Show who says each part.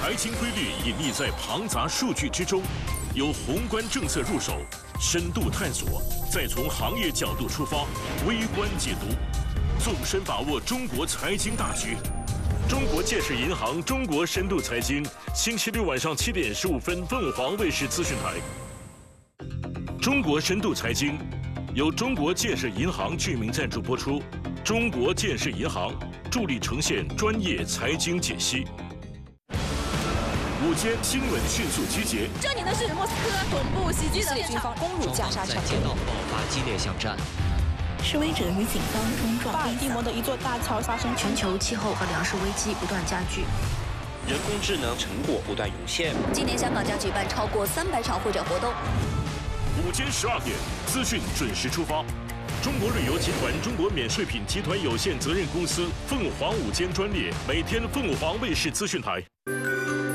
Speaker 1: 财经规律隐匿在庞杂数据之中，由宏观政策入手，深度探索，再从行业角度出发，微观解读，纵深把握中国财经大局。中国建设银行中国深度财经，星期六晚上7点15分，凤凰卫视资讯台。中国深度财经由中国建设银行居民赞助播出，中国建设银行助力呈现专业财经解析。午间新闻迅速集结，
Speaker 2: 这里呢是莫斯科总部袭击的军方攻入加沙城，
Speaker 3: 在街道爆发激烈巷战。
Speaker 4: 示威者与警方冲撞。
Speaker 2: 巴尔的摩的一座大桥发生
Speaker 5: 全球气候和粮食危机不断加剧，
Speaker 6: 人工智能成果不断涌现。
Speaker 5: 今年香港将举办超过300场会展活动。
Speaker 1: 午间12点，资讯准时出发。中国旅游集团中国免税品集团有限责任公司凤凰午间专列，每天凤凰卫视资讯台。